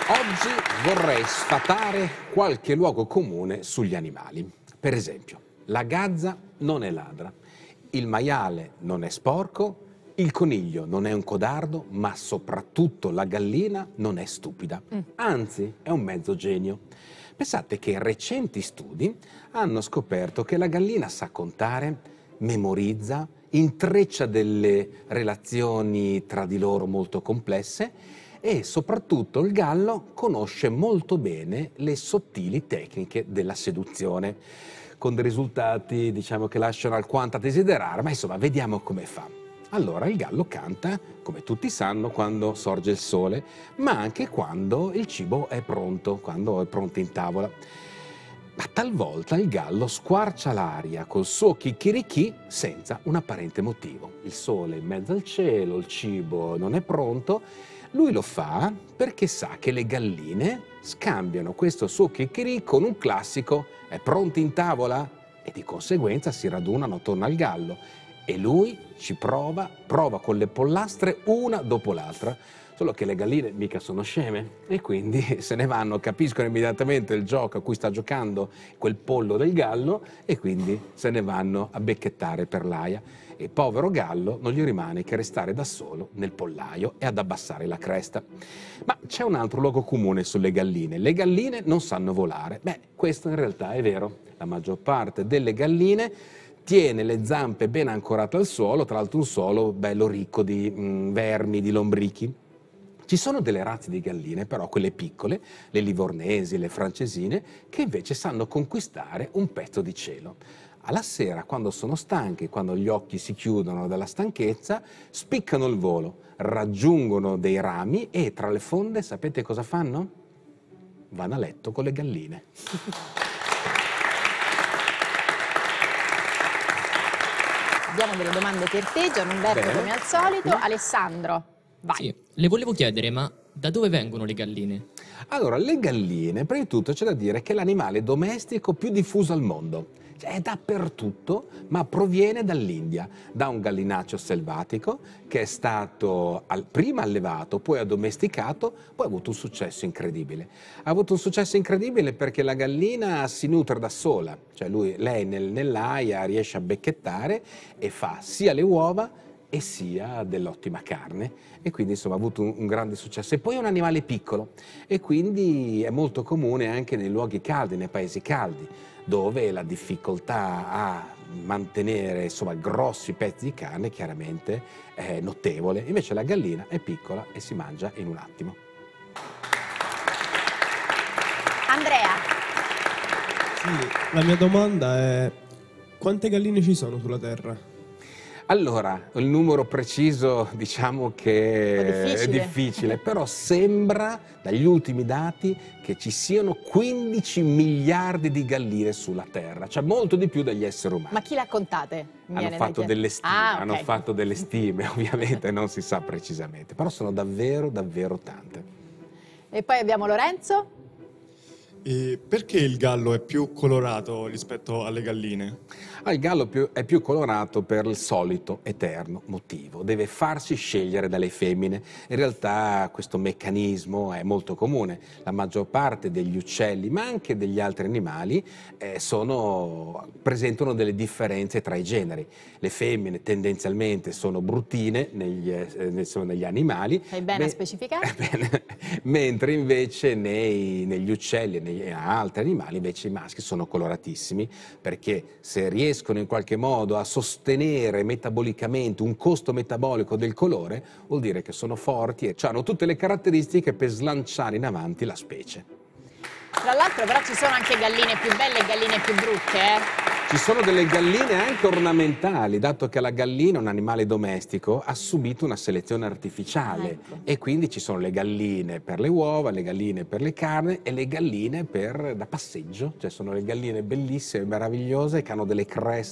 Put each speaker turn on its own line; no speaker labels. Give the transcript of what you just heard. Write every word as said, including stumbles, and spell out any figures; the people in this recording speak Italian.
Oggi vorrei sfatare qualche luogo comune sugli animali. Per esempio, la gazza non è ladra, il maiale non è sporco, il coniglio non è un codardo, ma soprattutto la gallina non è stupida. Anzi, è un mezzo genio. Pensate che recenti studi hanno scoperto che la gallina sa contare, memorizza, intreccia delle relazioni tra di loro molto complesse e soprattutto il gallo conosce molto bene le sottili tecniche della seduzione, con dei risultati, diciamo, che lasciano alquanto a desiderare, ma insomma vediamo come fa. Allora il gallo canta, come tutti sanno, quando sorge il sole, ma anche quando il cibo è pronto, quando è pronto in tavola. Ma talvolta il gallo squarcia l'aria col suo chicchirichì senza un apparente motivo. Il sole è in mezzo al cielo, il cibo non è pronto. Lui lo fa perché sa che le galline scambiano questo suo chicchirì con un classico "è pronto in tavola?" e di conseguenza si radunano attorno al gallo. E lui ci prova, prova con le pollastre una dopo l'altra. Solo che le galline mica sono sceme e quindi se ne vanno, capiscono immediatamente il gioco a cui sta giocando quel pollo del gallo e quindi se ne vanno a becchettare per l'aia. E povero gallo non gli rimane che restare da solo nel pollaio e ad abbassare la cresta. Ma c'è un altro luogo comune sulle galline. Le galline non sanno volare. Beh, questo in realtà è vero. La maggior parte delle galline tiene le zampe ben ancorate al suolo, tra l'altro un suolo bello ricco di mh, vermi, di lombrichi. Ci sono delle razze di galline, però quelle piccole, le livornesi, le francesine, che invece sanno conquistare un pezzo di cielo. Alla sera, quando sono stanche, quando gli occhi si chiudono dalla stanchezza, spiccano il volo, raggiungono dei rami e tra le fonde sapete cosa fanno? Vanno a letto con le galline.
Abbiamo delle domande per te, Gianumberto,
Bene.
come al solito. Alessandro, vai.
Sì, le volevo chiedere, ma da dove vengono le galline?
Allora, le galline, prima di tutto c'è da dire che è l'animale domestico più diffuso al mondo. Cioè, è dappertutto, ma proviene dall'India, da un gallinaccio selvatico che è stato al, prima allevato, poi addomesticato, poi ha avuto un successo incredibile. Ha avuto un successo incredibile perché la gallina si nutre da sola, cioè lui, lei nel, nell'aia riesce a becchettare e fa sia le uova e sia dell'ottima carne e quindi insomma ha avuto un, un grande successo. E poi è un animale piccolo e quindi è molto comune anche nei luoghi caldi, nei paesi caldi, dove la difficoltà a mantenere insomma grossi pezzi di carne chiaramente è notevole. Invece la gallina è piccola e si mangia in un attimo.
Andrea,
Sì, la mia domanda è: quante galline ci sono sulla Terra?
Allora, il numero preciso diciamo che
È difficile.
è difficile, però sembra dagli ultimi dati che ci siano quindici miliardi di galline sulla Terra, cioè molto di più degli esseri umani.
ma chi l'ha contate? Mi
Hanno
viene da
fatto
chiedere.
delle stime,
Ah, ok.
hanno fatto delle stime, ovviamente non si sa precisamente, però sono davvero, davvero tante.
E poi abbiamo Lorenzo.
E perché il gallo è più colorato rispetto alle galline?
Ah, il gallo più- è più colorato per il solito eterno motivo, deve farsi scegliere dalle femmine. In realtà questo meccanismo è molto comune, la maggior parte degli uccelli, ma anche degli altri animali, eh, sono, presentano delle differenze tra i generi. Le femmine tendenzialmente sono bruttine negli, eh, insomma, negli animali,
Fai bene a
me-
specificare.
Bene. Mentre invece nei- negli uccelli e negli altri animali invece i maschi sono coloratissimi, perché se riescono in qualche modo a sostenere metabolicamente un costo metabolico del colore, vuol dire che sono forti e hanno tutte le caratteristiche per slanciare in avanti la specie.
Tra l'altro però ci sono anche galline più belle e galline più brutte, eh?
Ci sono delle galline anche ornamentali, dato che la gallina, un animale domestico, ha subito una selezione artificiale.
Ecco.
E quindi ci sono le galline per le uova, le galline per le carni e le galline per, da passeggio. Cioè sono le galline bellissime, meravigliose, che hanno delle creste